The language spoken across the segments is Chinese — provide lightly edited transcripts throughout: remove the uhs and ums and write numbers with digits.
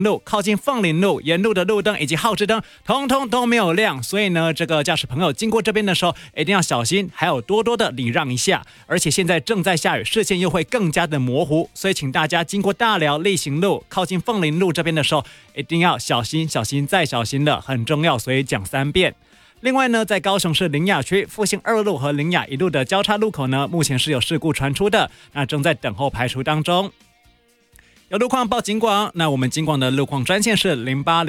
路靠近凤林路沿路的路灯以及号志灯通通都没有亮，所以呢，这个驾驶朋友经过这边的时候一定要小心，还有多多的礼让一下。而且现在正在下雨，视线又会更加的模糊，所以请大家经过大寮力行路靠近凤林路这边的时候一定要小心小心再小心的，很重要，所以讲3遍。另外呢，在高雄市苓雅区复兴2路和苓雅1路的交叉路口呢，目前是有事故传出的，那正在等候排除当中。有路况报警广，那我们警广的路况专线是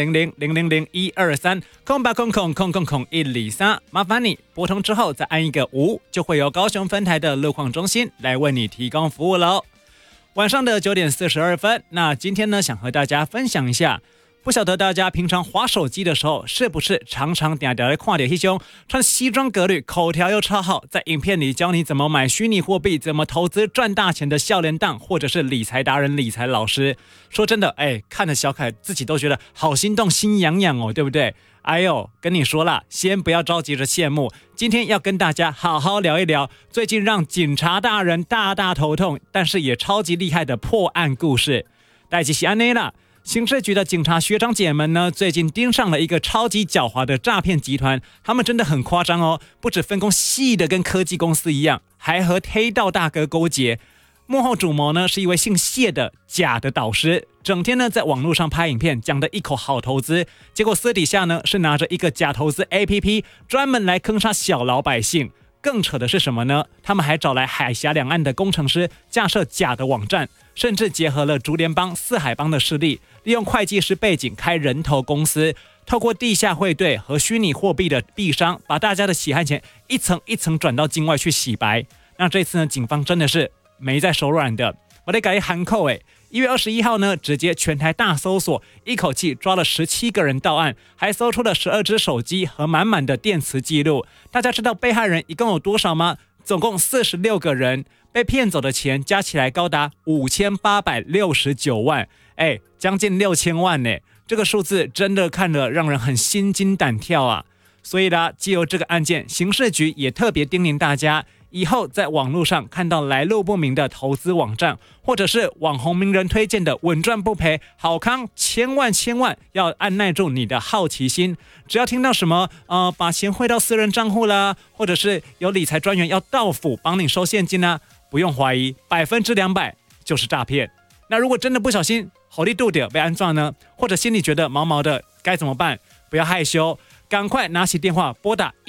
0800000123空8空空空空空123，麻烦你拨通之后再按一个5，就会由高雄分台的路况中心来为你提供服务喽。晚上的9点42分，那今天呢，想和大家分享一下。不晓得大家平常滑手机的时候，是不是常常定定在看到那种穿西装革履、口条又超好，在影片里教你怎么买虚拟货币、怎么投资赚大钱的笑脸档，或者是理财达人、理财老师？说真的，看着小凯自己都觉得好心动、心痒痒哦，对不对？哎呦，跟你说啦，先不要着急着羡慕，今天要跟大家好好聊一聊最近让警察大人大大头痛，但是也超级厉害的破案故事。代志是安内啦。刑事局的警察学长姐们呢，最近盯上了一个超级狡猾的诈骗集团，他们真的很夸张哦，不止分工细的跟科技公司一样，还和黑道大哥勾结。幕后主谋呢是一位姓谢的假的导师，整天呢在网络上拍影片，讲的一口好投资，结果私底下呢是拿着一个假投资 APP， 专门来坑杀小老百姓。更扯的是什么呢？他们还找来海峡两岸的工程师架设假的网站，甚至结合了竹联帮、四海帮的势力，利用会计师背景开人头公司，透过地下汇兑和虚拟货币的币商，把大家的血汗钱一层一层转到境外去洗白。那这次呢，警方真的是没在手软的，我得改喊扣1月21号呢，直接全台大搜索，一口气抓了17个人到案，还搜出了12只手机和满满的电磁记录。大家知道被害人一共有多少吗？总共46个人，被骗走的钱加起来高达5869万，将近6000万呢！这个数字真的看了让人很心惊胆跳啊！所以啦，藉由这个案件，刑事局也特别叮咛大家，以后在网络上看到来路不明的投资网站，或者是网红名人推荐的稳赚不赔好康，千万要按耐住你的好奇心。只要听到什么把钱汇到私人账户啦，或者是有理财专员要到府帮你收现金啦，不用怀疑，200%就是诈骗。那如果真的不小心好利度的被安撞呢，或者心里觉得毛毛的，该怎么办？不要害羞，赶快拿起电话拨打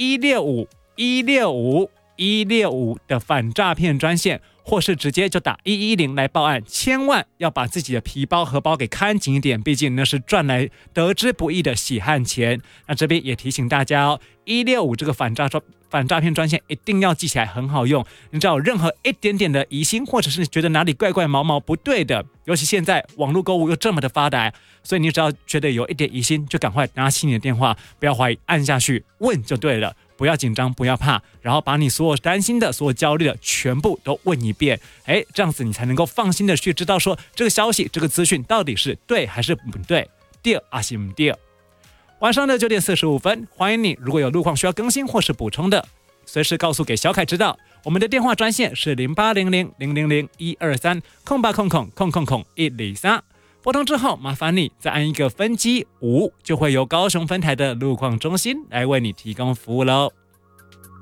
165的反诈骗专线，或是直接就打110来报案，千万要把自己的皮包荷包给看紧一点，毕竟那是赚来得之不易的血汗钱。那这边也提醒大家哦，165这个反诈骗专线一定要记起来，很好用。你只要有任何一点点的疑心，或者是觉得哪里怪怪毛毛不对的，尤其现在网络购物又这么的发达，所以你只要觉得有一点疑心，就赶快拿起你的电话，不要怀疑，按下去问就对了。不要紧张，不要怕，然后把你所有担心的、所有焦虑的全部都问一遍，这样子你才能够放心的去知道说这个消息、这个资讯到底是对还是不对，对还是不对。晚上的9点45分，欢迎你，如果有路况需要更新或是补充的，随时告诉给小凯知道。我们的电话专线是0800000123空8空空空空空123。拨通之后，麻烦你再按一个分机5，就会由高雄分台的路况中心来为你提供服务喽。